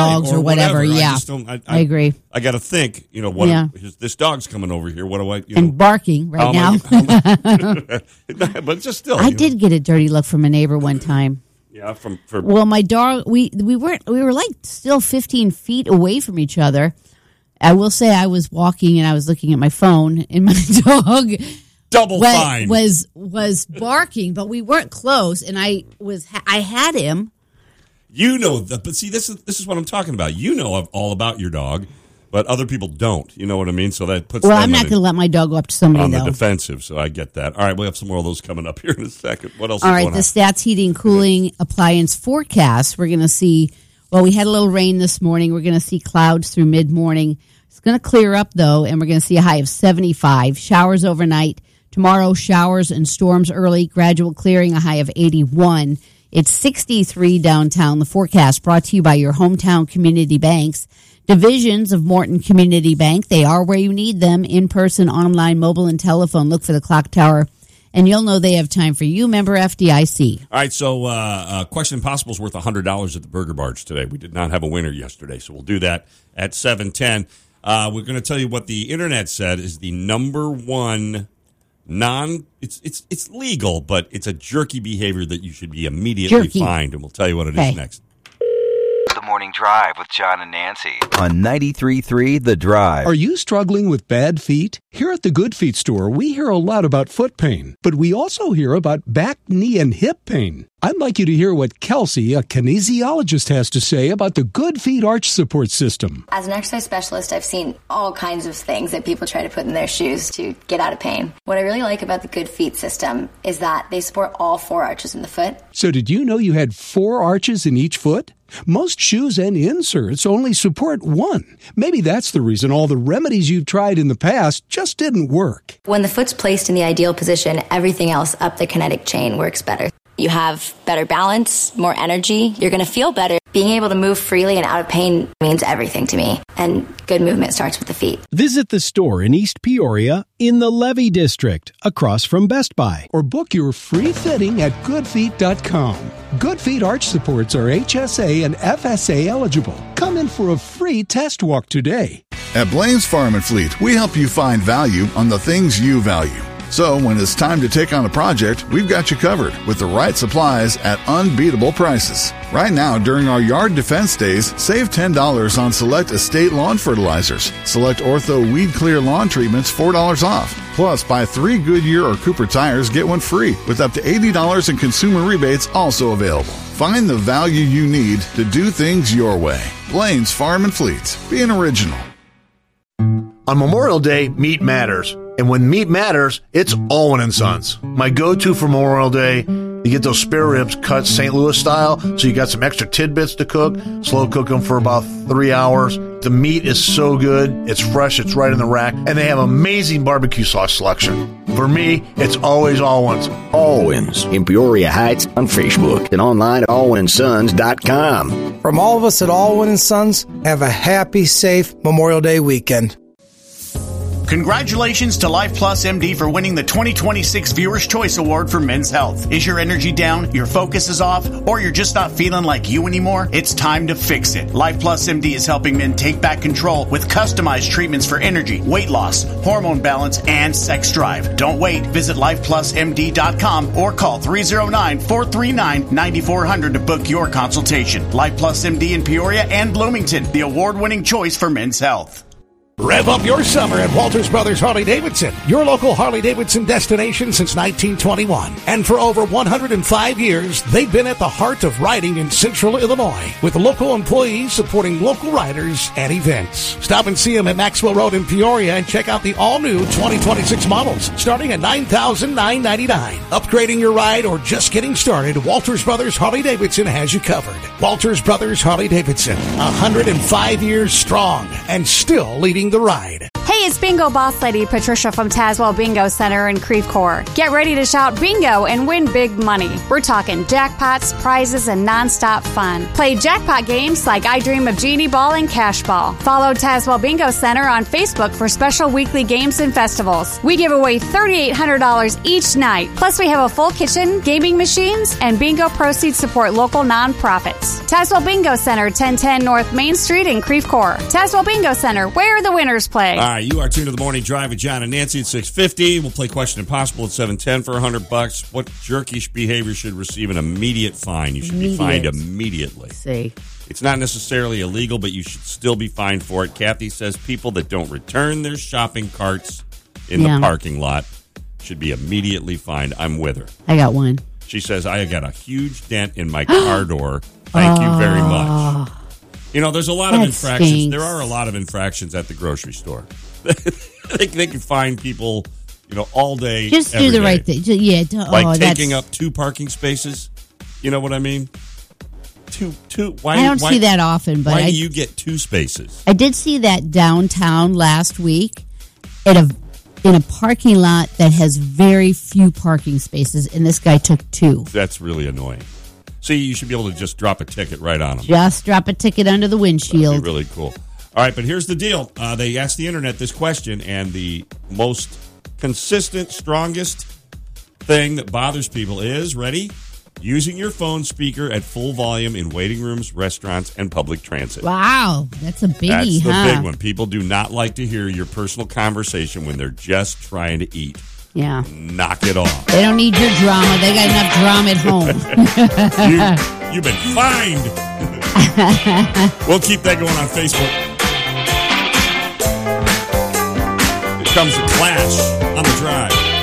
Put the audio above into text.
dogs or whatever. Yeah, I agree. I got to think, this dog's coming over here. What do I, and barking right now. But just still. I did get a dirty look from a neighbor one time. Yeah, well, my dog, we were like still 15 feet away from each other. I will say I was walking and I was looking at my phone, and my dog was barking, but we weren't close, and I had him. But see, this is what I'm talking about. You know all about your dog, but other people don't. You know what I mean? So that puts. Well, I'm not going to let my dog go up to somebody on the defensive. So I get that. All right, we'll have some more of those coming up here in a second. What else? All right, the Stats Heating Cooling Appliance forecast. We're going to see. Well, we had a little rain this morning. We're going to see clouds through mid-morning. It's going to clear up, though, and we're going to see a high of 75. Showers overnight. Tomorrow, showers and storms early. Gradual clearing, a high of 81. It's 63 downtown. The forecast brought to you by your hometown community banks. Divisions of Morton Community Bank. They are where you need them. In person, online, mobile, and telephone. Look for the clock tower. And you'll know they have time for you. Member FDIC. All right, so Question Impossible is worth $100 at the Burger Barge today. We did not have a winner yesterday, so we'll do that at 7:10. We're going to tell you what the internet said is the number one it's legal, but it's a jerky behavior that you should be immediately fined, and we'll tell you what it is next. The Morning Drive with John and Nancy on 93.3 The Drive. Are you struggling with bad feet? Here at the Good Feet store, we hear a lot about foot pain, but we also hear about back, knee, and hip pain. I'd like you to hear what Kelsey, a kinesiologist, has to say about the Good Feet Arch Support System. As an exercise specialist, I've seen all kinds of things that people try to put in their shoes to get out of pain. What I really like about the Good Feet system is that they support all 4 arches in the foot. So did you know you had 4 arches in each foot? Most shoes and inserts only support 1. Maybe that's the reason all the remedies you've tried in the past just didn't work. When the foot's placed in the ideal position, everything else up the kinetic chain works better. You have better balance, more energy. You're going to feel better. Being able to move freely and out of pain means everything to me. And good movement starts with the feet. Visit the store in East Peoria in the Levy District, across from Best Buy. Or book your free fitting at goodfeet.com. Good Feet Arch Supports are HSA and FSA eligible. Come in for a free test walk today. At Blaine's Farm and Fleet, we help you find value on the things you value. So when it's time to take on a project, we've got you covered with the right supplies at unbeatable prices. Right now, during our yard defense days, save $10 on select estate lawn fertilizers. Select Ortho Weed Clear lawn treatments, $4 off. Plus, buy 3 Goodyear or Cooper tires, get 1 free, with up to $80 in consumer rebates also available. Find the value you need to do things your way. Blaine's Farm and Fleet. Be an original. On Memorial Day, meat matters. And when meat matters, it's Alwyn & Sons. My go-to for Memorial Day, you get those spare ribs cut St. Louis style, so you got some extra tidbits to cook. Slow cook them for about 3 hours. The meat is so good. It's fresh. It's right in the rack. And they have amazing barbecue sauce selection. For me, it's always Alwyn's. Alwyn's in Peoria Heights on Facebook and online at alwynsons.com. From all of us at Alwyn & Sons, have a happy, safe Memorial Day weekend. Congratulations to Life Plus MD for winning the 2026 Viewer's Choice Award for Men's Health. Is your energy down, your focus is off, or you're just not feeling like you anymore? It's time to fix it. Life Plus MD is helping men take back control with customized treatments for energy, weight loss, hormone balance, and sex drive. Don't wait. Visit lifeplusmd.com or call 309-439-9400 to book your consultation. Life Plus MD in Peoria and Bloomington, the award-winning choice for men's health. Rev up your summer at Walters Brothers Harley-Davidson, your local Harley-Davidson destination since 1921. And for over 105 years, they've been at the heart of riding in Central Illinois, with local employees supporting local riders and events. Stop and see them at Maxwell Road in Peoria and check out the all-new 2026 models, starting at $9,999. Upgrading your ride or just getting started, Walters Brothers Harley-Davidson has you covered. Walters Brothers Harley-Davidson, 105 years strong and still leading the ride. Hey it's Bingo Boss Lady Patricia from Tazewell Bingo Center in Creve Coeur. Get ready to shout bingo and win big money. We're talking jackpots, prizes, and nonstop fun. Play jackpot games like I Dream of Genie Ball and Cash Ball. Follow Tazewell Bingo Center on Facebook for special weekly games and festivals. We give away $3,800 each night. Plus, we have a full kitchen, gaming machines, and bingo proceeds support local nonprofits. Tazewell Bingo Center, 1010 North Main Street in Creve Coeur. Tazewell Bingo Center, where the winners play. All right, you are tuned to the Morning Drive with John and Nancy at 6:50. We'll play Question Impossible at 7:10 for $100. What jerkish behavior should receive an immediate fine? You should be fined immediately. See. It's not necessarily illegal, but you should still be fined for it. Kathy says people that don't return their shopping carts in the parking lot should be immediately fined. I'm with her. I got one. She says, I got a huge dent in my car door. Thank you very much. You know, there's a lot of infractions. Stinks. There are a lot of infractions at the grocery store. They can find people, you know, all day. Just do the right thing. Yeah. Like taking up 2 parking spaces. You know what I mean? Two. Why? I don't see that often, but why do you get 2 spaces? I did see that downtown last week in a parking lot that has very few parking spaces, and this guy took 2. That's really annoying. See, you should be able to just drop a ticket right on them. Just drop a ticket under the windshield. That'd be really cool. All right, but here's the deal. They asked the internet this question, and the most consistent, strongest thing that bothers people is, ready? Using your phone speaker at full volume in waiting rooms, restaurants, and public transit. Wow, that's a biggie, That's the huh? big one. People do not like to hear your personal conversation when they're just trying to eat. Yeah. Knock it off. They don't need your drama. They got enough drama at home. You've been fined. We'll keep that going on Facebook. Here comes the Clash on the Drive.